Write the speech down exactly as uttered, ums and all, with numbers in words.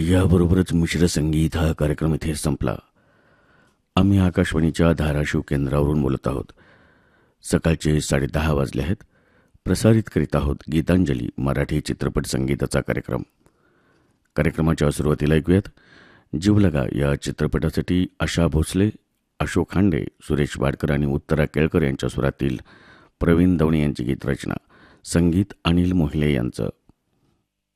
याबरोबरच मिश्र संगीत हा कार्यक्रम इथे संपला. आम्ही आकाशवाणीच्या धाराशिव केंद्रावरून बोलत आहोत. सकाळचे साडेदहा वाजले आहेत. प्रसारित करीत आहोत गीतांजली मराठी चित्रपट संगीताचा कार्यक्रम. कार्यक्रमाच्या सुरुवातीला ऐकूयात जीवलगा या चित्रपटासाठी आशा भोसले, अशोक खांडे, सुरेश वाडकर आणि उत्तरा केळकर यांच्या स्वरातील प्रवीण दवणे यांची गीतरचना, संगीत अनिल मोहिले यांचं.